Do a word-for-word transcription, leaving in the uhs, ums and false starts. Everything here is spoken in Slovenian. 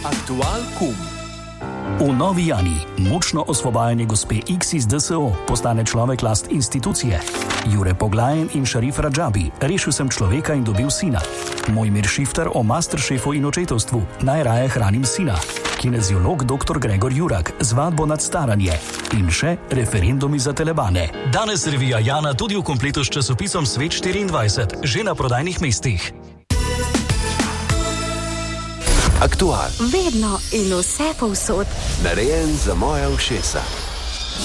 Aktual kum. V Novi Jani močno osvobajanje gospe X iz D S O postane človek last institucije. Jure Poglajen in Šarif Radžabi, rešil sem človeka in dobil sina. Mojmir Šifter o masteršefu in očetovstvu, najraje hranim sina. Kineziolog doktor Gregor Jurak, zvadbo nad staranje. In še referendumi za telebane. Danes revija Jana tudi v kompletu s časopisom Svet štiriindvajset, že na prodajnih mestih. Aktual. Vedno in vse povsod. Narejen za moja ušesa.